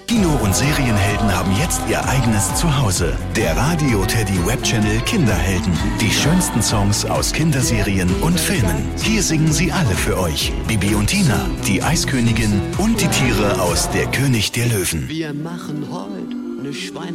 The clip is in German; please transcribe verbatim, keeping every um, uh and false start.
Kino- und Serienhelden haben jetzt ihr eigenes Zuhause. Der Radio Teddy Webchannel Kinderhelden. Die schönsten Songs aus Kinderserien und Filmen. Hier singen sie alle für euch. Bibi und Tina, die Eiskönigin und die Tiere aus Der König der Löwen. Wir machen heute eine Schweine